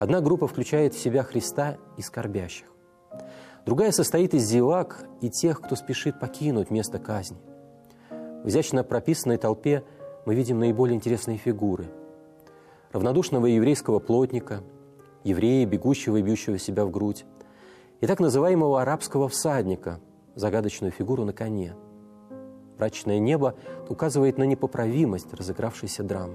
Одна группа включает в себя Христа и скорбящих. Другая состоит из зевак и тех, кто спешит покинуть место казни. В изящно прописанной толпе мы видим наиболее интересные фигуры. Равнодушного еврейского плотника, еврея, бегущего и бьющего себя в грудь, и так называемого арабского всадника, загадочную фигуру на коне. Мрачное небо указывает на непоправимость разыгравшейся драмы.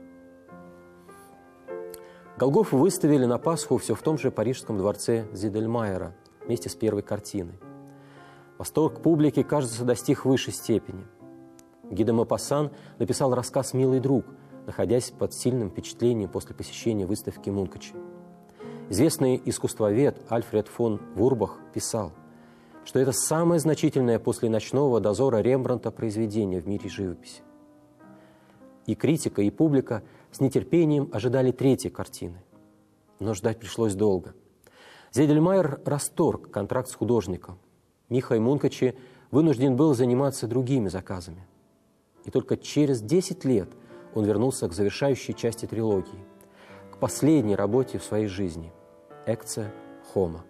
Голгофу выставили на Пасху все в том же парижском дворце Зидельмайера вместе с первой картиной. Восторг публики, кажется, достиг высшей степени. Ги де Мопассан написал рассказ «Милый друг», находясь под сильным впечатлением после посещения выставки Мункачи. Известный искусствовед Альфред фон Вурбах писал, что это самое значительное после «Ночного дозора» Рембрандта произведение в мире живописи. И критика, и публика с нетерпением ожидали третьей картины. Но ждать пришлось долго. Зидельмайер расторг контракт с художником. Михай Мункачи вынужден был заниматься другими заказами. И только через 10 лет он вернулся к завершающей части трилогии, к последней работе в своей жизни – «Экце Хома».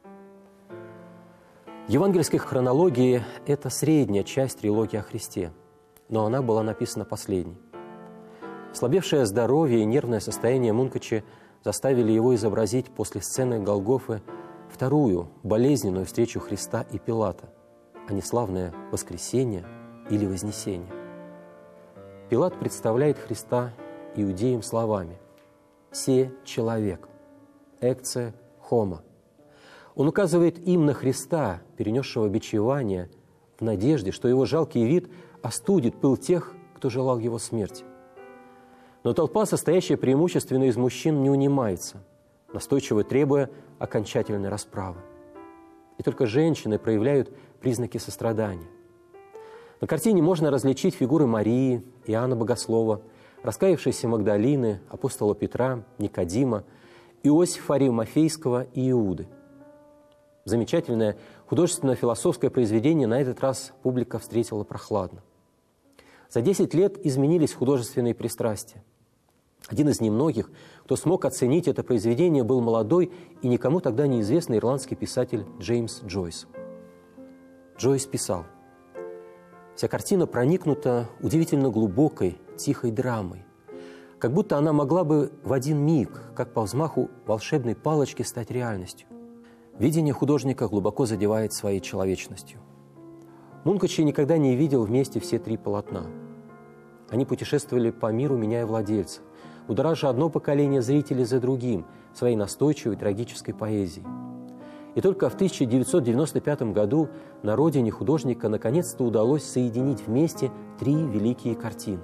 Евангельская хронология – это средняя часть трилогии о Христе, но она была написана последней. Слабевшее здоровье и нервное состояние Мункачи заставили его изобразить после сцены Голгофы вторую болезненную встречу Христа и Пилата, а не славное воскресение или вознесение. Пилат представляет Христа иудеям словами «Се человек, экце хома». Он указывает им на Христа, перенесшего бичевание, в надежде, что его жалкий вид остудит пыл тех, кто желал его смерти. Но толпа, состоящая преимущественно из мужчин, не унимается, настойчиво требуя окончательной расправы. И только женщины проявляют признаки сострадания. На картине можно различить фигуры Марии, Иоанна Богослова, раскаявшейся Магдалины, апостола Петра, Никодима, Иосифа Аримафейского и Иуды. Замечательное художественно-философское произведение на этот раз публика встретила прохладно. За 10 лет изменились художественные пристрастия. Один из немногих, кто смог оценить это произведение, был молодой и никому тогда неизвестный ирландский писатель Джеймс Джойс. Джойс писал: «Вся картина проникнута удивительно глубокой, тихой драмой, как будто она могла бы в один миг, как по взмаху волшебной палочки, стать реальностью. Видение художника глубоко задевает своей человечностью. Мункачи никогда не видел вместе все три полотна. Они путешествовали по миру, меняя владельца, будоража одно поколение зрителей за другим своей настойчивой трагической поэзией. И только в 1995 году на родине художника наконец-то удалось соединить вместе три великие картины.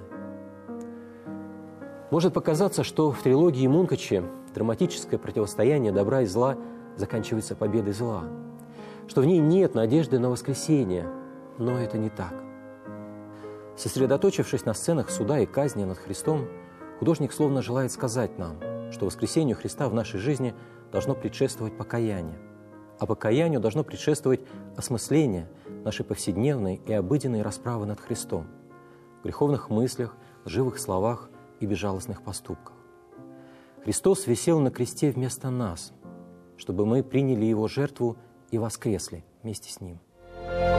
Может показаться, что в трилогии Мункачи драматическое противостояние добра и зла заканчивается победой зла, что в ней нет надежды на воскресение, но это не так. Сосредоточившись на сценах суда и казни над Христом, художник словно желает сказать нам, что воскресению Христа в нашей жизни должно предшествовать покаяние, а покаянию должно предшествовать осмысление нашей повседневной и обыденной расправы над Христом в греховных мыслях, лживых словах и безжалостных поступках. Христос висел на кресте вместо нас, чтобы мы приняли Его жертву и воскресли вместе с Ним.